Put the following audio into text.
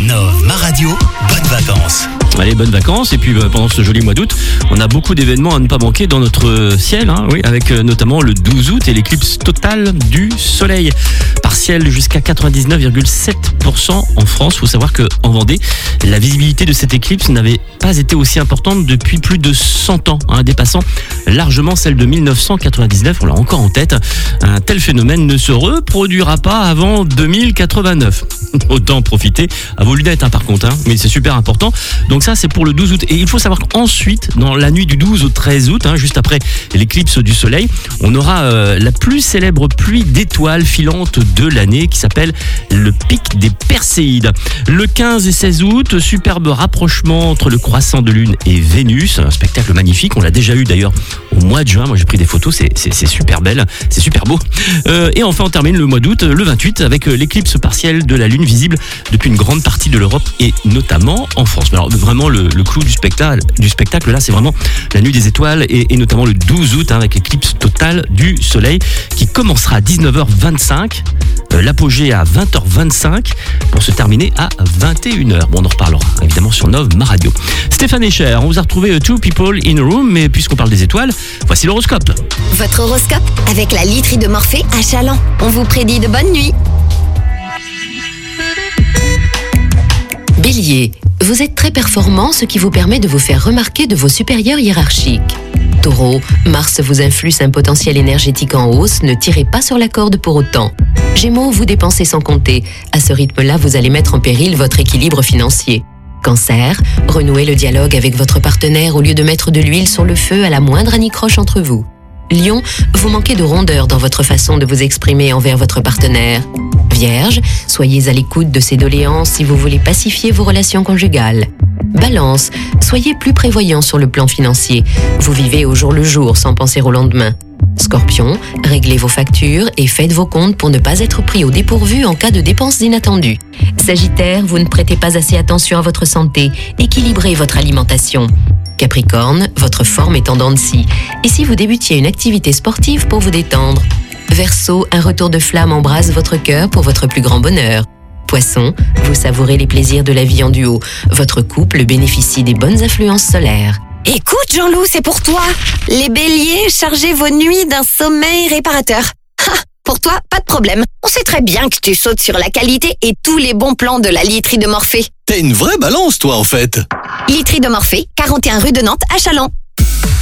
Nov, ma radio, bonnes vacances. Allez, bonnes vacances. Et puis pendant ce joli mois d'août, on a beaucoup d'événements à ne pas manquer dans notre ciel, oui, avec notamment le 12 août et l'éclipse totale du soleil. Partiel jusqu'à 99,7% en France. Il faut savoir qu'en Vendée, la visibilité de cette éclipse n'avait pas été aussi importante depuis plus de 100 ans, dépassant largement celle de 1999. On l'a encore en tête. Un tel phénomène ne se reproduira pas avant 2089. Autant profiter à vos lunettes par contre, mais c'est super important. Donc ça c'est pour le 12 août. Et il faut savoir qu'ensuite, dans la nuit du 12 au 13 août, juste après l'éclipse du soleil, on aura la plus célèbre pluie d'étoiles filantes de l'année qui s'appelle le pic des Perséides. Le 15 et 16 août, superbe rapprochement entre le croissant de lune et Vénus, un spectacle magnifique. On l'a déjà eu d'ailleurs au mois de juin. Moi j'ai pris des photos, c'est super belle, c'est super beau. Et enfin on termine le mois d'août, le 28, avec l'éclipse partielle de la lune visible depuis une grande partie de l'Europe et notamment en France. Mais alors vraiment le clou du spectacle là, c'est vraiment la nuit des étoiles et notamment le 12 août avec l'éclipse totale du soleil qui commencera à 19h25, l'apogée à 20h25 pour se terminer à 21h. Bon, on en reparlera évidemment sur Nov, ma radio. Stéphane Echer, on vous a retrouvé Two People in a Room, mais puisqu'on parle des étoiles, voici l'horoscope. Votre horoscope avec la literie de Morphée à Chaland. On vous prédit de bonnes nuits. Bélier, vous êtes très performant, ce qui vous permet de vous faire remarquer de vos supérieurs hiérarchiques. Taureau, Mars vous influe un potentiel énergétique en hausse, ne tirez pas sur la corde pour autant. Gémeaux, vous dépensez sans compter. À ce rythme-là, vous allez mettre en péril votre équilibre financier. Cancer, renouez le dialogue avec votre partenaire au lieu de mettre de l'huile sur le feu à la moindre anicroche entre vous. Lion, vous manquez de rondeur dans votre façon de vous exprimer envers votre partenaire. Vierge, soyez à l'écoute de ses doléances si vous voulez pacifier vos relations conjugales. Balance, soyez plus prévoyant sur le plan financier. Vous vivez au jour le jour sans penser au lendemain. Scorpion, réglez vos factures et faites vos comptes pour ne pas être pris au dépourvu en cas de dépenses inattendues. Sagittaire, vous ne prêtez pas assez attention à votre santé. Équilibrez votre alimentation. Capricorne, votre forme est en dents de scie. Et si vous débutiez une activité sportive pour vous détendre? Verseau, un retour de flamme embrase votre cœur pour votre plus grand bonheur. Poisson, vous savourez les plaisirs de la vie en duo. Votre couple bénéficie des bonnes influences solaires. Écoute Jean-Loup, c'est pour toi. Les béliers, chargez vos nuits d'un sommeil réparateur. Pour toi, pas de problème. On sait très bien que tu sautes sur la qualité et tous les bons plans de la literie de Morphée. T'es une vraie balance toi en fait. Literie de Morphée, 41 rue de Nantes à Chaland.